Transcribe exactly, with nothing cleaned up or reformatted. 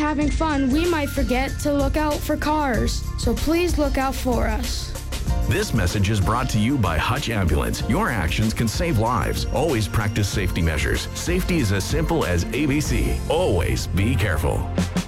having fun, we might forget to look out for cars. So please look out for us. This message is brought to you by Hutch Ambulance. Your actions can save lives. Always practice safety measures. Safety is as simple as A B C. Always be careful.